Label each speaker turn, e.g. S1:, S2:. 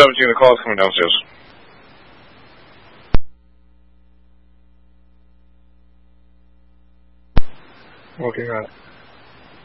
S1: 17, the call's coming downstairs.
S2: Working on it.